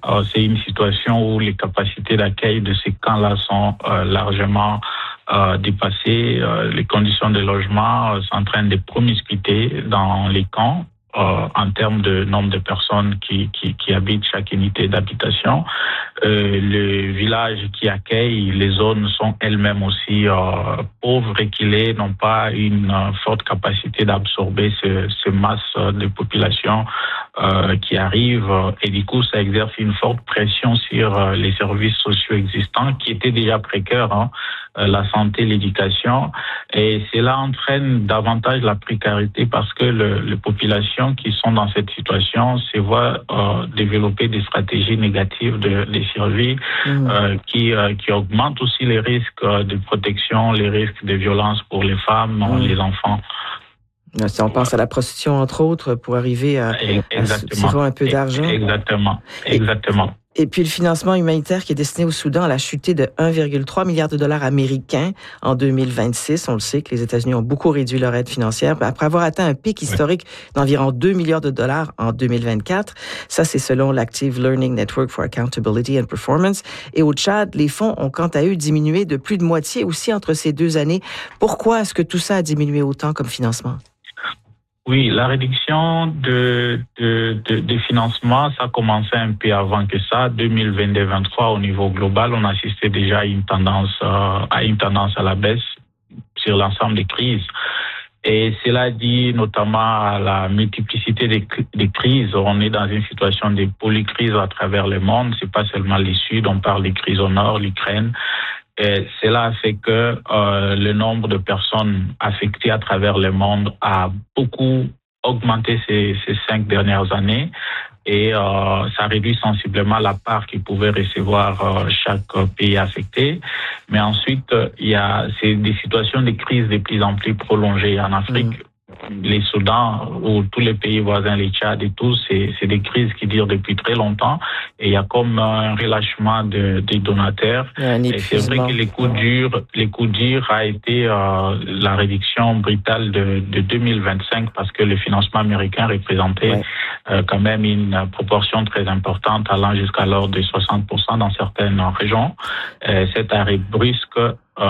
c'est une situation où les capacités d'accueil de ces camps-là sont largement dépassées. Les conditions de logement s'entraînent des promiscuités dans les camps. En termes de nombre de personnes qui habitent chaque unité d'habitation. Le village qui accueille, les zones sont elles-mêmes aussi pauvres, reculées, n'ont pas une forte capacité d'absorber ce masse de population qui arrive. Et du coup, ça exerce une forte pression sur les services sociaux existants qui étaient déjà précaires, la santé, l'éducation. Et cela entraîne davantage la précarité parce que les populations qui sont dans cette situation se voient développer des stratégies négatives de survie qui augmentent aussi les risques de protection, les risques de violence pour les femmes, les enfants. Si on pense à la prostitution, entre autres, pour arriver à tirer un peu d'argent. Exactement. Et puis, le financement humanitaire qui est destiné au Soudan a chuté de 1,3 milliard de dollars américains en 2026. On le sait que les États-Unis ont beaucoup réduit leur aide financière après avoir atteint un pic historique d'environ 2 milliards de dollars en 2024. Ça, c'est selon l'Active Learning Network for Accountability and Performance. Et au Tchad, les fonds ont quant à eux diminué de plus de moitié aussi entre ces 2 années. Pourquoi est-ce que tout ça a diminué autant comme financement? Oui, la réduction de financement, ça a commencé un peu avant que ça. 2022-2023, au niveau global, on assistait déjà à une tendance à la baisse sur l'ensemble des crises. Et cela dit notamment à la multiplicité des crises. On est dans une situation de polycrise à travers le monde. C'est pas seulement les Sud, on parle des crises au Nord, l'Ukraine. Et cela a fait que le nombre de personnes affectées à travers le monde a beaucoup augmenté ces 5 dernières années. Et ça réduit sensiblement la part qu'ils pouvaient recevoir chaque pays affecté. Mais ensuite, c'est des situations de crise de plus en plus prolongées en Afrique. Les Soudans ou tous les pays voisins, les Tchad et tout, c'est des crises qui durent depuis très longtemps et il y a comme un relâchement des donateurs. Et c'est vrai que les coups durs a été la réduction brutale de 2025 parce que le financement américain représentait quand même une proportion très importante allant jusqu'à l'ordre de 60% dans certaines régions. Cet arrêt brusque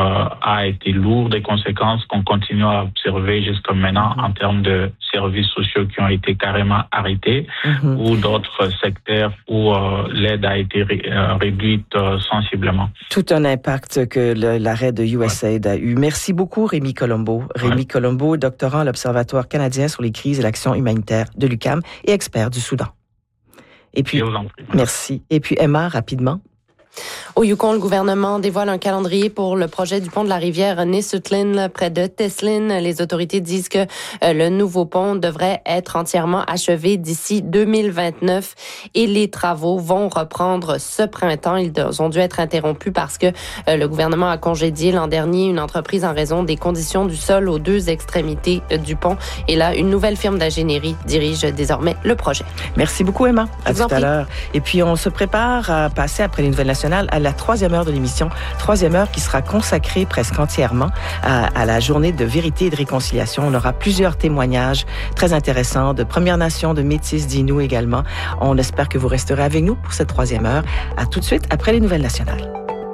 a été lourd des conséquences qu'on continue à observer jusqu'à maintenant en termes de services sociaux qui ont été carrément arrêtés ou d'autres secteurs où l'aide a été réduite sensiblement. Tout un impact que l'arrêt de USAID a eu. Merci beaucoup, Rémi Colombo. Rémi Colombo, doctorant à l'Observatoire canadien sur les crises et l'action humanitaire de l'UQAM et expert du Soudan. Et puis, merci. Et puis, Emma, rapidement. Au Yukon, le gouvernement dévoile un calendrier pour le projet du pont de la rivière Nisutlin près de Teslin. Les autorités disent que le nouveau pont devrait être entièrement achevé d'ici 2029 et les travaux vont reprendre ce printemps. Ils ont dû être interrompus parce que le gouvernement a congédié l'an dernier une entreprise en raison des conditions du sol aux 2 extrémités du pont. Et là, une nouvelle firme d'ingénierie dirige désormais le projet. Merci beaucoup, Emma. À tout à l'heure. Et puis, on se prépare à passer après les nouvelles nationales à la 3e heure de l'émission. 3e heure qui sera consacrée presque entièrement à la journée de vérité et de réconciliation. On aura plusieurs témoignages très intéressants de Premières Nations, de Métis, d'Inuits également. On espère que vous resterez avec nous pour cette 3e heure. À tout de suite après les nouvelles nationales.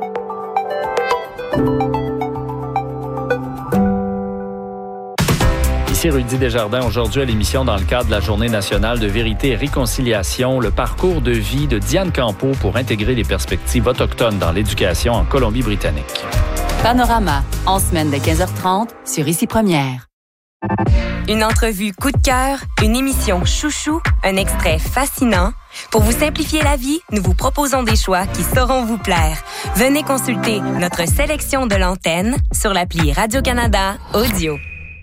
Rudy Desjardins aujourd'hui à l'émission dans le cadre de la Journée nationale de vérité et réconciliation, le parcours de vie de Diane Campeau pour intégrer les perspectives autochtones dans l'éducation en Colombie-Britannique. Panorama, en semaine de 15h30 sur Ici Première. Une entrevue coup de cœur, une émission chouchou, un extrait fascinant. Pour vous simplifier la vie, nous vous proposons des choix qui sauront vous plaire. Venez consulter notre sélection de l'antenne sur l'appli Radio-Canada Audio.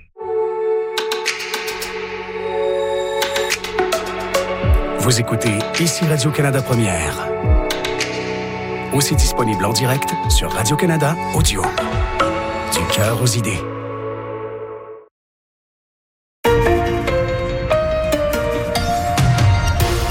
Vous écoutez Ici Radio-Canada Première. Aussi disponible en direct sur Radio-Canada Audio. Du cœur aux idées.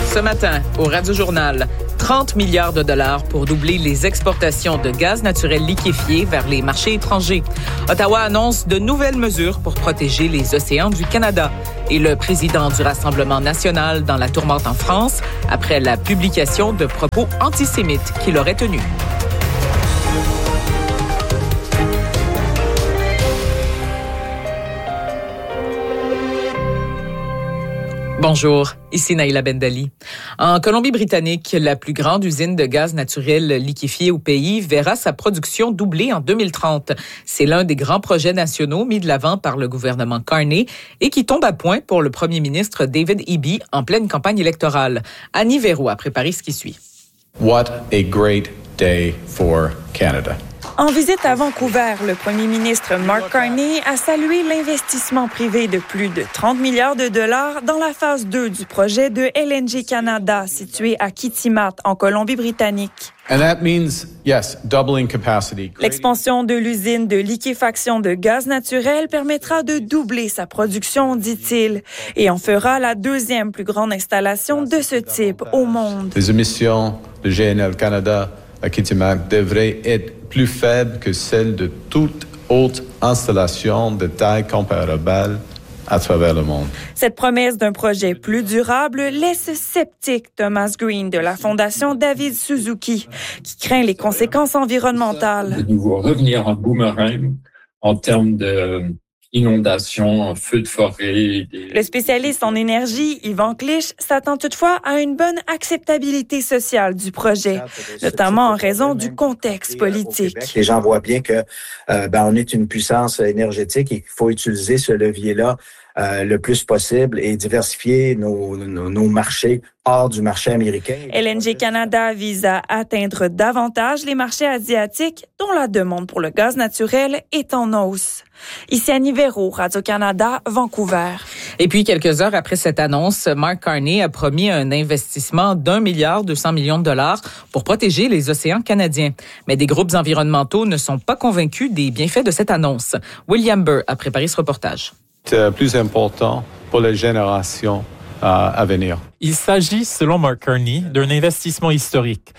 Ce matin, au Radio-Journal, 30 milliards de dollars pour doubler les exportations de gaz naturel liquéfié vers les marchés étrangers. Ottawa annonce de nouvelles mesures pour protéger les océans du Canada. Et le président du Rassemblement national dans la tourmente en France après la publication de propos antisémites qu'il aurait tenus. Bonjour, ici Naïla Bendali. En Colombie-Britannique, la plus grande usine de gaz naturel liquéfié au pays verra sa production doubler en 2030. C'est l'un des grands projets nationaux mis de l'avant par le gouvernement Carney et qui tombe à point pour le premier ministre David Eby en pleine campagne électorale. Annie Verroux a préparé ce qui suit. What a great day for Canada. En visite à Vancouver, le premier ministre Mark Carney a salué l'investissement privé de plus de 30 milliards de dollars dans la phase 2 du projet de LNG Canada, situé à Kitimat, en Colombie-Britannique. And that means, yes, doubling capacity. L'expansion de l'usine de liquéfaction de gaz naturel permettra de doubler sa production, dit-il, et en fera la deuxième plus grande installation de ce type au monde. Les émissions de GNL Canada à Kitimat devraient être plus faibles que celles de toute autre installation de taille comparable à travers le monde. Cette promesse d'un projet plus durable laisse sceptique Thomas Green de la Fondation David Suzuki, qui craint les conséquences environnementales. De nouveau revenir en boomerang en termes d'inondations, feux de forêt. Le spécialiste en énergie, Yvan Clich, s'attend toutefois à une bonne acceptabilité sociale du projet, notamment en raison du contexte politique. Les gens voient bien que on est une puissance énergétique et qu'il faut utiliser ce levier-là le plus possible et diversifier nos marchés hors du marché américain. LNG Canada vise à atteindre davantage les marchés asiatiques dont la demande pour le gaz naturel est en hausse. Ici Annie Verroux, Radio-Canada, Vancouver. Et puis, quelques heures après cette annonce, Mark Carney a promis un investissement d'1,2 milliard de dollars pour protéger les océans canadiens. Mais des groupes environnementaux ne sont pas convaincus des bienfaits de cette annonce. William Burr a préparé ce reportage. C'est plus important pour les générations à venir. Il s'agit, selon Mark Carney, d'un investissement historique,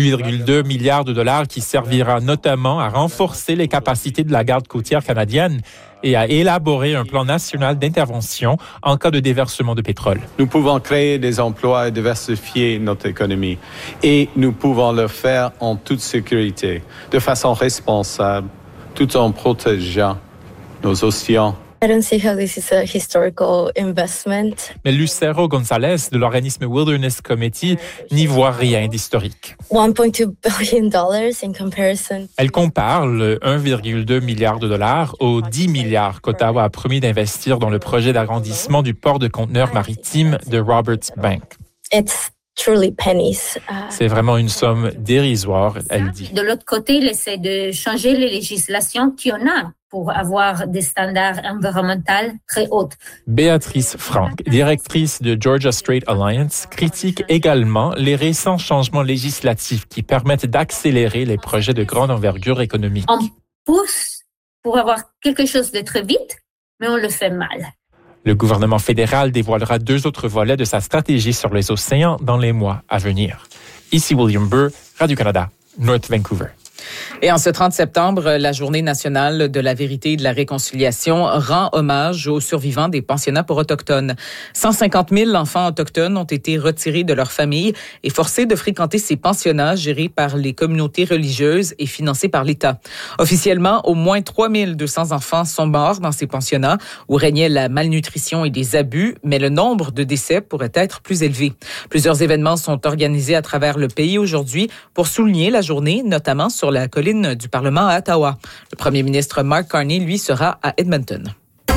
1,2 milliard de dollars qui servira notamment à renforcer les capacités de la garde côtière canadienne et à élaborer un plan national d'intervention en cas de déversement de pétrole. Nous pouvons créer des emplois et diversifier notre économie. Et nous pouvons le faire en toute sécurité, de façon responsable, tout en protégeant nos océans. I don't see how this is a historical investment. Mais Lucero González de l'organisme Wilderness Committee n'y voit rien d'historique. $1.2 billion in comparison. Elle compare le 1,2 milliard de dollars aux 10 milliards qu'Ottawa a promis d'investir dans le projet d'agrandissement du port de conteneurs maritimes de Roberts Bank. It's truly pennies. C'est vraiment une somme dérisoire, elle dit. De l'autre côté, il essaie de changer les législations qu'il y en a pour avoir des standards environnementaux très hauts. Béatrice Frank, directrice de Georgia Strait Alliance, critique également les récents changements législatifs qui permettent d'accélérer les projets de grande envergure économique. On pousse pour avoir quelque chose de très vite, mais on le fait mal. Le gouvernement fédéral dévoilera 2 autres volets de sa stratégie sur les océans dans les mois à venir. Ici William Burr, Radio-Canada, North Vancouver. Et en ce 30 septembre, la Journée nationale de la vérité et de la réconciliation rend hommage aux survivants des pensionnats pour autochtones. 150 000 enfants autochtones ont été retirés de leur famille et forcés de fréquenter ces pensionnats gérés par les communautés religieuses et financés par l'État. Officiellement, au moins 3 200 enfants sont morts dans ces pensionnats où régnait la malnutrition et des abus, mais le nombre de décès pourrait être plus élevé. Plusieurs événements sont organisés à travers le pays aujourd'hui pour souligner la journée, notamment sur la colline du Parlement à Ottawa. Le premier ministre Mark Carney, lui, sera à Edmonton.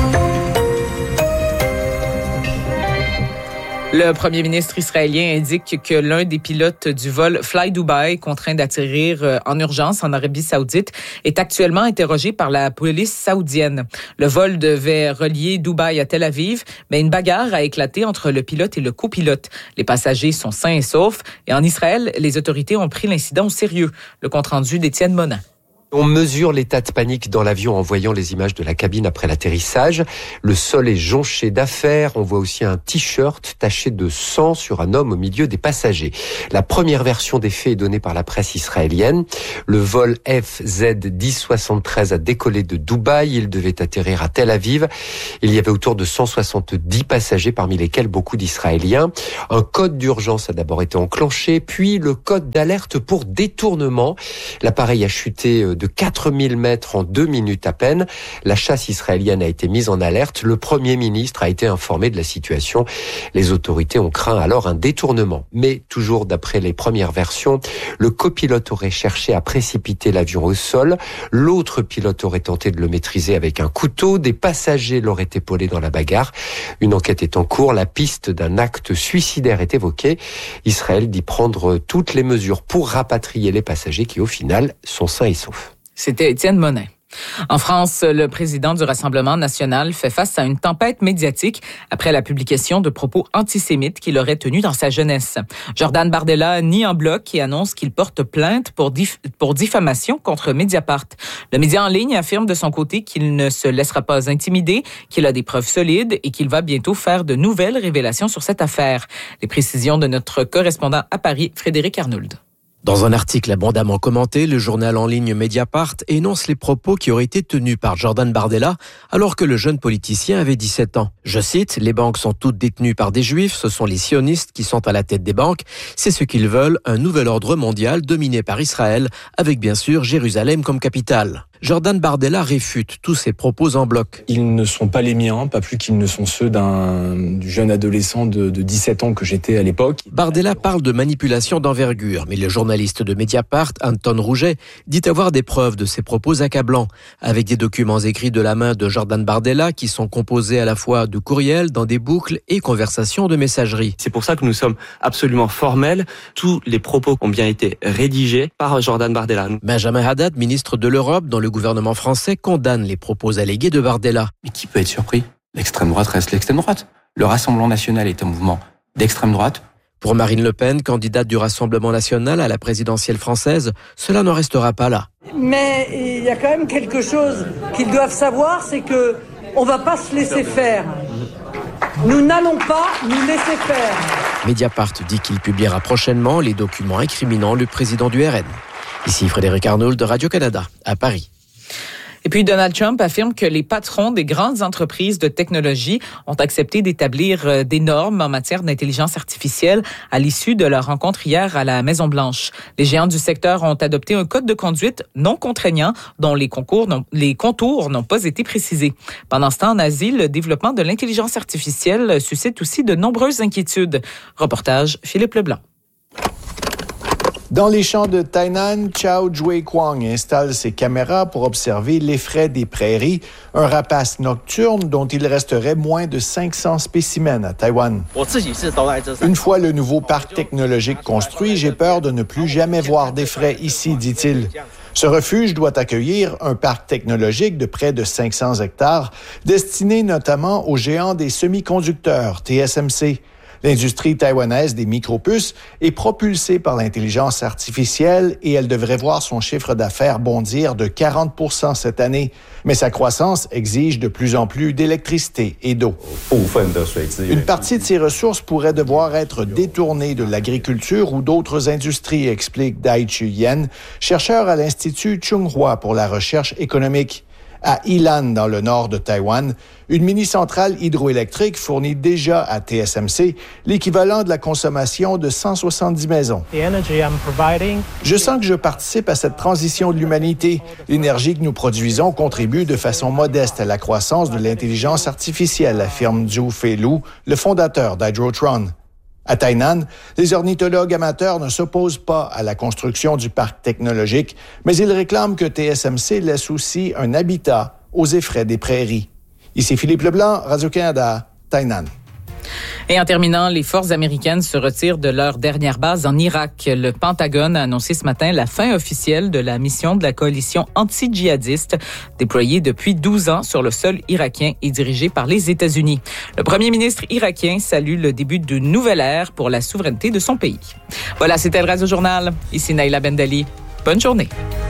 Le premier ministre israélien indique que l'un des pilotes du vol Fly Dubai, contraint d'atterrir en urgence en Arabie Saoudite, est actuellement interrogé par la police saoudienne. Le vol devait relier Dubaï à Tel Aviv, mais une bagarre a éclaté entre le pilote et le copilote. Les passagers sont sains et saufs. Et en Israël, les autorités ont pris l'incident au sérieux. Le compte-rendu d'Étienne Monin. On mesure l'état de panique dans l'avion en voyant les images de la cabine après l'atterrissage. Le sol est jonché d'affaires. On voit aussi un t-shirt taché de sang sur un homme au milieu des passagers. La première version des faits est donnée par la presse israélienne. Le vol FZ-1073 a décollé de Dubaï. Il devait atterrir à Tel Aviv. Il y avait autour de 170 passagers, parmi lesquels beaucoup d'Israéliens. Un code d'urgence a d'abord été enclenché, puis le code d'alerte pour détournement. L'appareil a chuté de 4000 mètres en 2 minutes à peine. La chasse israélienne a été mise en alerte. Le Premier ministre a été informé de la situation. Les autorités ont craint alors un détournement. Mais toujours d'après les premières versions, le copilote aurait cherché à précipiter l'avion au sol. L'autre pilote aurait tenté de le maîtriser avec un couteau. Des passagers l'auraient épaulé dans la bagarre. Une enquête est en cours. La piste d'un acte suicidaire est évoquée. Israël dit prendre toutes les mesures pour rapatrier les passagers qui, au final, sont sains et saufs. C'était Étienne Monin. En France, le président du Rassemblement national fait face à une tempête médiatique après la publication de propos antisémites qu'il aurait tenus dans sa jeunesse. Jordan Bardella nie en bloc et annonce qu'il porte plainte pour diffamation contre Mediapart. Le média en ligne affirme de son côté qu'il ne se laissera pas intimider, qu'il a des preuves solides et qu'il va bientôt faire de nouvelles révélations sur cette affaire. Les précisions de notre correspondant à Paris, Frédéric Arnould. Dans un article abondamment commenté, le journal en ligne Mediapart énonce les propos qui auraient été tenus par Jordan Bardella alors que le jeune politicien avait 17 ans. Je cite, « Les banques sont toutes détenues par des juifs, ce sont les sionistes qui sont à la tête des banques. C'est ce qu'ils veulent, un nouvel ordre mondial dominé par Israël, avec bien sûr Jérusalem comme capitale. » Jordan Bardella réfute tous ces propos en bloc. Ils ne sont pas les miens, pas plus qu'ils ne sont ceux du jeune adolescent de 17 ans que j'étais à l'époque. Bardella parle de manipulation d'envergure, mais le journaliste de Mediapart, Anton Rouget, dit avoir des preuves de ces propos accablants, avec des documents écrits de la main de Jordan Bardella qui sont composés à la fois de courriels, dans des boucles et conversations de messagerie. C'est pour ça que nous sommes absolument formels. Tous les propos ont bien été rédigés par Jordan Bardella. Benjamin Haddad, ministre de l'Europe dans le gouvernement français, condamne les propos allégués de Bardella. Mais qui peut être surpris ? L'extrême droite reste l'extrême droite. Le Rassemblement national est un mouvement d'extrême droite. Pour Marine Le Pen, candidate du Rassemblement national à la présidentielle française, cela n'en restera pas là. Mais il y a quand même quelque chose qu'ils doivent savoir, c'est que on va pas se laisser faire. Nous n'allons pas nous laisser faire. Mediapart dit qu'il publiera prochainement les documents incriminant le président du RN. Ici Frédéric Arnould de Radio-Canada, à Paris. Et puis Donald Trump affirme que les patrons des grandes entreprises de technologie ont accepté d'établir des normes en matière d'intelligence artificielle à l'issue de leur rencontre hier à la Maison-Blanche. Les géants du secteur ont adopté un code de conduite non contraignant dont les contours n'ont pas été précisés. Pendant ce temps, en Asie, le développement de l'intelligence artificielle suscite aussi de nombreuses inquiétudes. Reportage Philippe Leblanc. Dans les champs de Tainan, Chao Jue-Kwang installe ses caméras pour observer l'effraie des prairies, un rapace nocturne dont il resterait moins de 500 spécimens à Taïwan. Une fois le nouveau parc technologique construit, j'ai peur de ne plus jamais voir d'effraie ici, dit-il. Ce refuge doit accueillir un parc technologique de près de 500 hectares, destiné notamment aux géants des semi-conducteurs, TSMC. L'industrie taïwanaise des micropuces est propulsée par l'intelligence artificielle et elle devrait voir son chiffre d'affaires bondir de 40% cette année. Mais sa croissance exige de plus en plus d'électricité et d'eau. Une partie de ces ressources pourrait devoir être détournée de l'agriculture ou d'autres industries, explique Dai Chu-Yen, chercheur à l'Institut Chung-Hua pour la recherche économique. À Ilan, dans le nord de Taïwan, une mini-centrale hydroélectrique fournit déjà à TSMC l'équivalent de la consommation de 170 maisons. Je sens que je participe à cette transition de l'humanité. L'énergie que nous produisons contribue de façon modeste à la croissance de l'intelligence artificielle, affirme Zhu Feilu, le fondateur d'Hydrotron. À Tainan, les ornithologues amateurs ne s'opposent pas à la construction du parc technologique, mais ils réclament que TSMC laisse aussi un habitat aux effraies des prairies. Ici Philippe Leblanc, Radio-Canada, Tainan. Et en terminant, les forces américaines se retirent de leur dernière base en Irak. Le Pentagone a annoncé ce matin la fin officielle de la mission de la coalition anti-djihadiste déployée depuis 12 ans sur le sol irakien et dirigée par les États-Unis. Le premier ministre irakien salue le début d'une nouvelle ère pour la souveraineté de son pays. Voilà, c'était le Radio Journal. Ici Naïla Bendali. Bonne journée.